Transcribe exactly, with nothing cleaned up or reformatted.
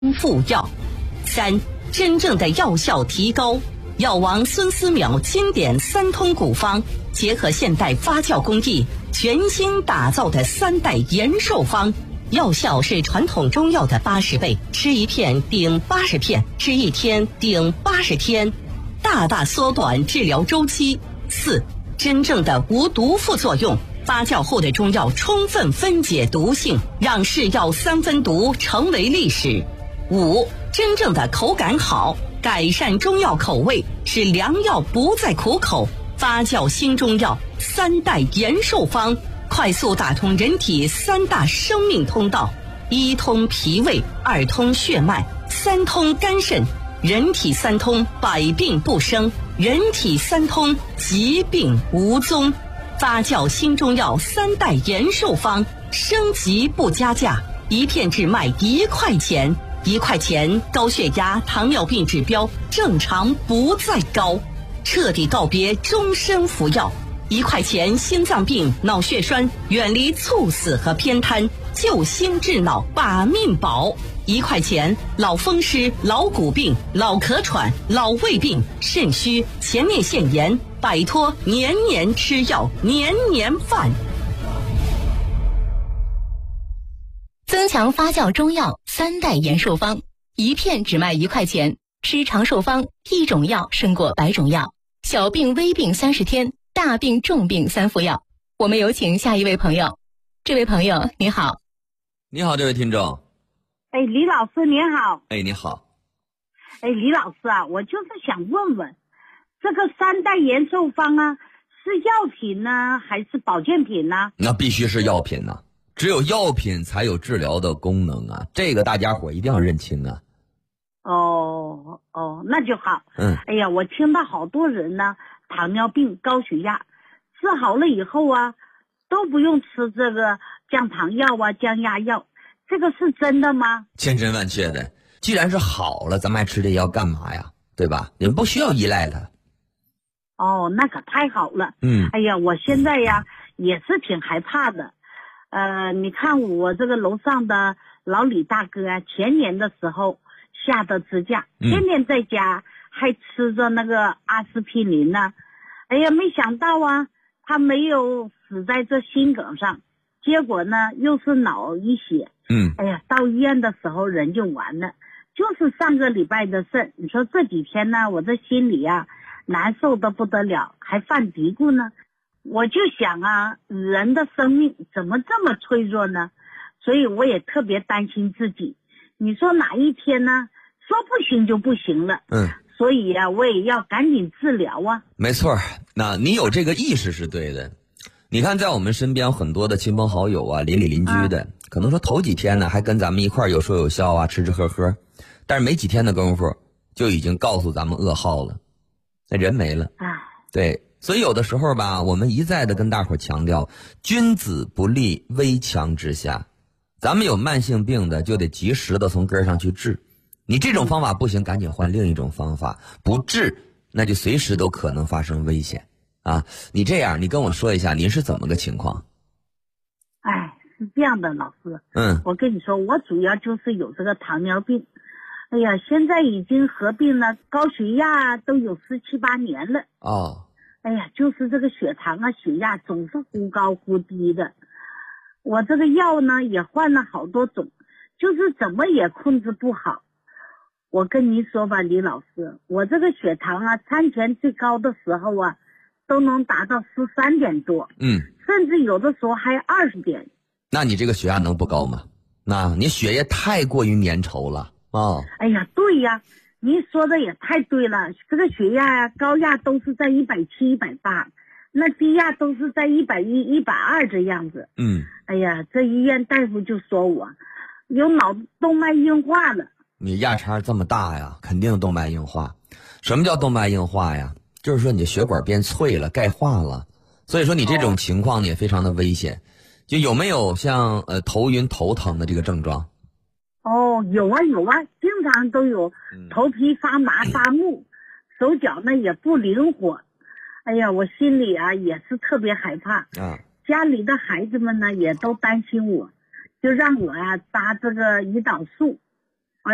复药。三、真正的药效提高。药王孙思邈经典三通古方，结合现代发酵工艺，全新打造的三代延寿方，药效是传统中药的八十倍，吃一片顶八十片，吃一天顶八十天，大大缩短治疗周期。四、真正的无毒副作用。发酵后的中药充分分解毒性，让是药三分毒成为历史。五、真正的口感好，改善中药口味，使良药不再苦口。发酵新中药三代延寿方，快速打通人体三大生命通道：一通脾胃，二通血脉，三通肝肾。人体三通，百病不生；人体三通，疾病无踪。发酵新中药三代延寿方，升级不加价，一片只卖一块钱。一块钱，高血压、糖尿病指标正常不再高，彻底告别终身服药。一块钱，心脏病、脑血栓远离猝死和偏瘫，救心治脑把命保。一块钱，老风湿、老骨病、老咳喘、老胃病、肾虚、前列腺炎，摆脱年年吃药、年年犯。 增强发酵中药三代延寿方，一片只卖一块钱，吃长寿方，一种药胜过百种药。小病微病三十天，大病重病三副药。我们有请下一位朋友。这位朋友你好。 你好，这位听众。 哎，李老师您好。 哎，你好。 哎，李老师啊，我就是想问问，这个三代延寿方啊，是药品呢，还是保健品呢？ 那必须是药品呢、啊，只有药品才有治疗的功能啊，这个大家伙一定要认清啊。 哦哦，那就好。 嗯。 哎呀，我听到好多人呢，糖尿病、高血压治好了以后啊，都不用吃这个降糖药啊、降压药，这个是真的吗？ 千真万确的。既然是好了，咱们还吃这药干嘛呀？对吧？你们不需要依赖它。 哦，那可太好了。 嗯。 哎呀，我现在呀也是挺害怕的。呃，你看我这个楼上的老李大哥啊，前年的时候下的支架，天天在家还吃着那个阿司匹林呢。哎呀，没想到啊，他没有死在这心梗上，结果呢又是脑溢血。 嗯。 哎呀，到医院的时候人就完了。就是上个礼拜的事，你说这几天呢，我这心里啊难受的不得了，还犯嘀咕呢。我就想啊，人的生命怎么这么脆弱呢？所以我也特别担心自己。你说哪一天呢，说不行就不行了。 嗯。 所以啊，我也要赶紧治疗啊。 没错，那你有这个意识是对的。你看，在我们身边很多的亲朋好友啊，邻里邻居的，啊、可能说头几天呢还跟咱们一块有说有笑啊，吃吃喝喝，但是没几天的功夫就已经告诉咱们噩耗了，那人没了。 哎， 对。所以有的时候吧，我们一再的跟大伙强调，君子不立危墙之下。咱们有慢性病的，就得及时的从根上去治。你这种方法不行，赶紧换另一种方法。不治，那就随时都可能发生危险啊！你这样，你跟我说一下，您是怎么个情况？ 哎，是这样的，老师。 嗯。 我跟你说，我主要就是有这个糖尿病。哎呀，现在已经合并了高血压，都有十七八年了。 哦。 哎呀，就是这个血糖啊、血压总是忽高忽低的。我这个药呢也换了好多种，就是怎么也控制不好。我跟您说吧，李老师，我这个血糖啊，餐前最高的时候啊，都能达到十三点多， 嗯， 甚至有的时候还二十点。 那你这个血压能不高吗？那你血液太过于粘稠了啊！哦、 哎呀，对呀。您说的也太对了，这个血压呀、啊，高压都是在一百七、一百八，那低压都是在一百一、一百二这样子。 嗯。 哎呀，这医院大夫就说我有脑动脉硬化了。 你压差这么大呀，肯定动脉硬化。什么叫动脉硬化呀？就是说你的血管变脆了，钙化了。所以说你这种情况也非常的危险。就有没有像呃头晕头疼的这个症状？ 哦，有啊有啊，经常都有，头皮发麻发木，手脚呢也不灵活。哎呀，我心里啊也是特别害怕啊。 家里的孩子们呢也都担心我，就让我呀、啊、扎这个胰岛素。